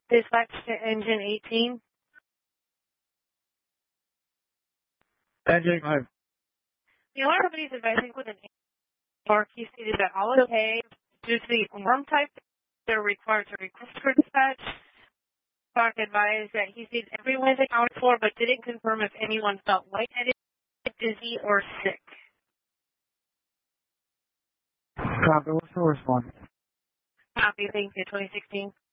Dispatch to engine 18. Engine 5. The alarm company is advising with an mark. He stated that all is okay. Due to the alarm type, they're required to request for dispatch. Clark advised that he said everyone is accounted for, but didn't confirm if anyone felt lightheaded, dizzy, or sick. Copy. What's the response? Copy. Thank you. 2016.